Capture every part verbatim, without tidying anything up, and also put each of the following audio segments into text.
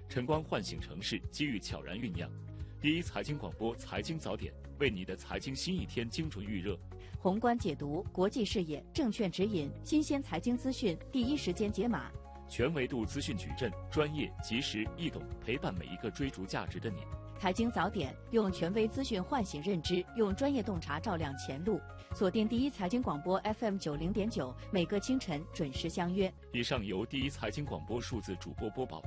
晨光唤醒城市，机遇悄然酝酿。第一财经广播财经早点，为你的财经新一天精准预热。 宏观解读，国际视野，证券指引，新鲜财经资讯，第一时间解码。 全维度资讯矩阵，专业、及时、易懂，陪伴每一个追逐价值的你。 财经早点，用权威资讯唤醒认知，用专业洞察照亮前路。锁定第一财经广播 F M 九零点九，每个清晨准时相约。 以上由第一财经广播数字主播播报。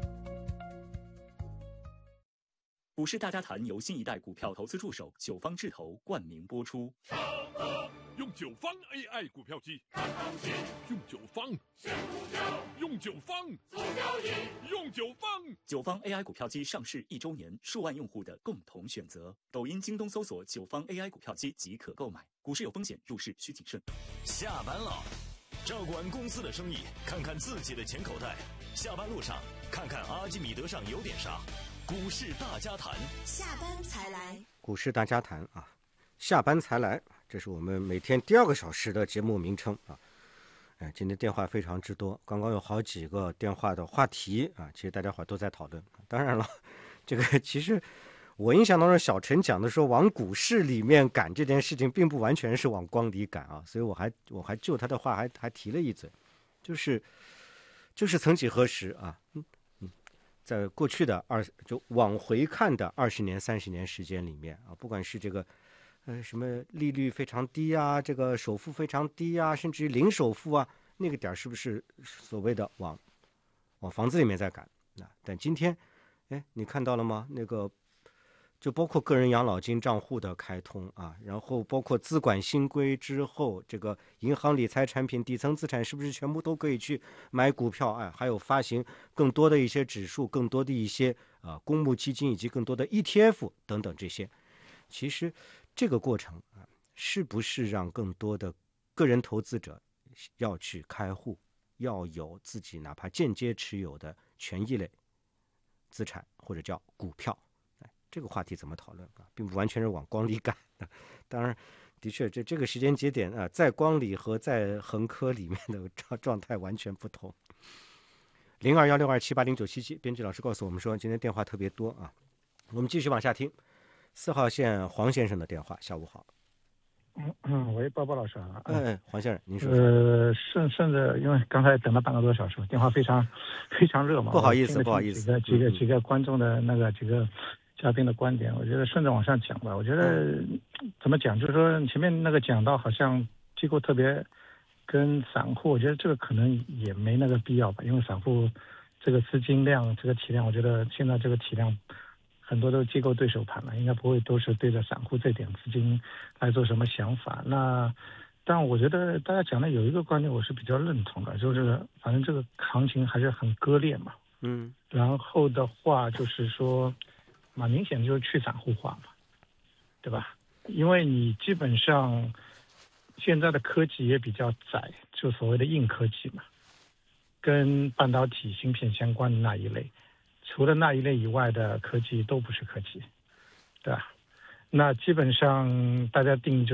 股市大家谈由新一代股票投资助手九方智投冠名播出。 用九方 A I 股票机，用九方用九方用九方九方 A I 股票机上市一周年，数万用户的共同选择。抖音、京东搜索九方 A I 股票机即可购买。股市有风险，入市需谨慎。 下班了，照管公司的生意，看看自己的钱口袋。下班路上，看看阿基米德上有点啥。股市大家谈， 下班才来。 股市大家谈啊，下班才来，这是我们每天第二个小时的节目名称啊。哎，今天电话非常之多，刚刚有好几个电话的话题啊，其实大家伙都在讨论。当然了，这个其实我印象当中，小陈讲的说往股市里面赶这件事情，并不完全是往光里赶啊，所以我还我还就他的话还还提了一嘴，就是就是曾几何时啊，嗯。在过去的二就往回看的二十年、三十年时间里面啊，不管是这个呃什么利率非常低啊，这个首付非常低啊，甚至于零首付啊，那个点是不是所谓的往往房子里面在赶啊？但今天，哎，你看到了吗？那个就包括个人养老金账户的开通啊，然后包括资管新规之后，这个银行理财产品底层资产是不是全部都可以去买股票？哎，还有发行更多的一些指数，更多的一些啊、呃、公募基金，以及更多的 E T F 等等这些。其实这个过程啊，是不是让更多的个人投资者要去开户，要有自己哪怕间接持有的权益类资产，或者叫股票？这个话题怎么讨论啊，并不完全是往光里赶的。当然，的确，这这个时间节点啊，在光里和在恒科里面的状状态完全不同。零二幺六二七八零九七七，编辑老师告诉我们说，今天电话特别多啊。我们继续往下听。四号线黄先生的电话，下午好。 嗯嗯，喂，包包老师啊。 哎，黄先生，您说。 呃，顺顺着，因为刚才等了半个多小时，电话非常非常热嘛。 不好意思，不好意思。 几个几个几个观众的那个几个。嘉宾的观点，我觉得顺着往上讲吧。我觉得怎么讲，就是说前面那个讲到好像机构特别跟散户，我觉得这个可能也没那个必要吧，因为散户这个资金量、这个体量，我觉得现在这个体量很多都是机构对手盘了，应该不会都是对着散户这点资金来做什么想法。那但我觉得大家讲的有一个观点我是比较认同的，就是反正这个行情还是很割裂嘛。 嗯。 然后的话就是说。蛮明显的就是去散户化嘛，对吧？因为你基本上现在的科技也比较窄，就所谓的硬科技嘛，跟半导体芯片相关的那一类，除了那一类以外的科技都不是科技，对吧？那基本上大家定义就